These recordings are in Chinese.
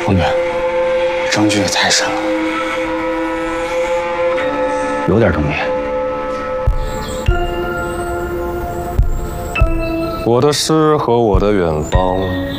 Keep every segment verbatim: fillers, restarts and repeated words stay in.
同学，证据也太深了，有点争议。 我的诗和我的远方。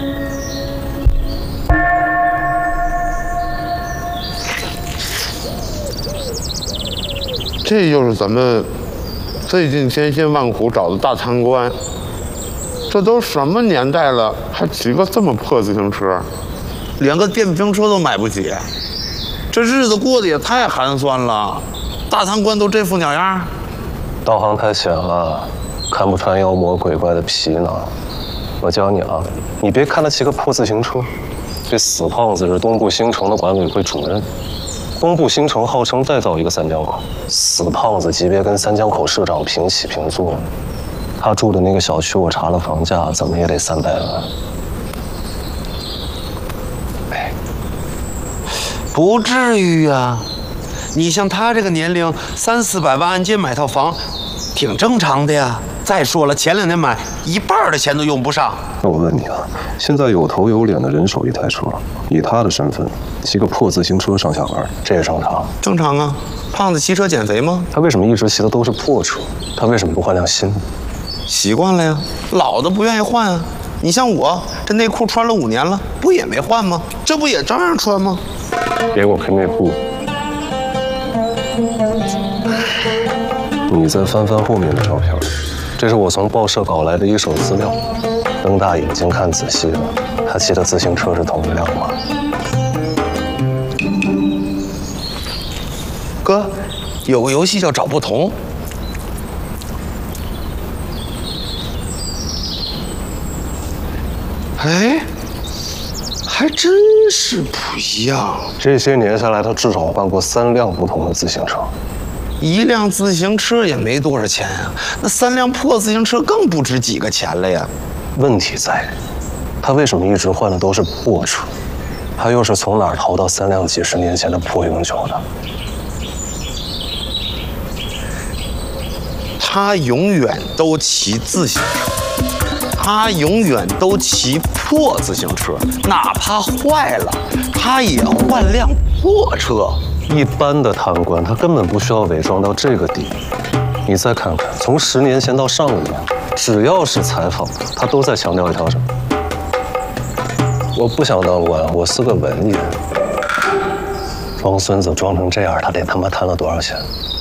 这就是咱们费尽千辛万苦找的大贪官。这都什么年代了，还骑个这么破自行车，连个电瓶车都买不起，这日子过得也太寒酸了。大贪官都这副鸟样， 道行太浅了，看不穿妖魔鬼怪的皮囊。我教你啊，你别看得起个破自行车，这死胖子是东部新城的管委会主任。 东部新城号称再造一个三江口，死胖子级别跟三江口社长平起平坐。他住的那个小区，我查了房价，怎么也得三百万。 哎，不至于啊！你像他这个年龄，三四百万按揭买套房，挺正常的呀。再说了，前两年买一半的钱都用不上。 那我问你啊，现在有头有脸的人手一台车，以他的身份骑个破自行车上下班，这也正常。 正常啊，胖子骑车减肥吗？ 他为什么一直骑的都是破车？他为什么不换辆新的？ 习惯了呀，老的不愿意换啊。你像我，这内裤穿了五年了，不也没换吗？这不也照样穿吗？ 别给我喷内裤！你再翻翻后面的照片。 这是我从报社搞来的一手资料，瞪大眼睛看仔细了，他骑的自行车是同一辆吗？ 哥，有个游戏叫找不同。哎，还真是不一样。 这些年下来，他至少换过三辆不同的自行车。 一辆自行车也没多少钱啊，那三辆破自行车更不值几个钱了呀。 问题在，他为什么一直换的都是破车？他又是从哪儿淘到三辆几十年前的破永久的？ 他永远都骑自行车，他永远都骑破自行车，哪怕坏了，他也换辆破车。 一般的贪官，他根本不需要伪装到这个地步。你再看看，从十年前到上一年，只要是采访，他都在强调一条什么？我不想当官，我是个文艺人。装孙子装成这样，他得他妈贪了多少钱？